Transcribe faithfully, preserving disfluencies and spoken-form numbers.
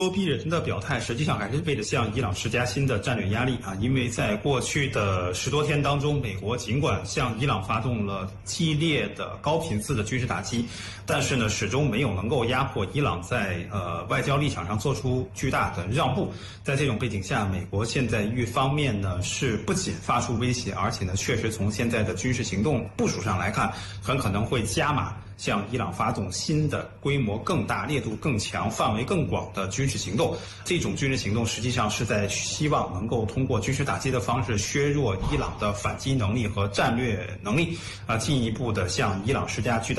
咄逼人的表态，实际上还是为了向伊朗施加新的战略压力啊！因为在过去的十多天当中，美国尽管向伊朗发动了激烈的高频次的军事打击，但是呢，始终没有能够压迫伊朗在呃外交立场上做出巨大的让步。在这种背景下，美国现在一方面呢是不仅发出威胁，而且呢，确实从现在的军事行动部署上来看，很可能会加码向伊朗发动新的规模更大、烈度更强、范围更广的军事行动。这种军事行动实际上是在希望能够通过军事打击的方式削弱伊朗的反击能力和战略能力，啊，进一步的向伊朗施加巨大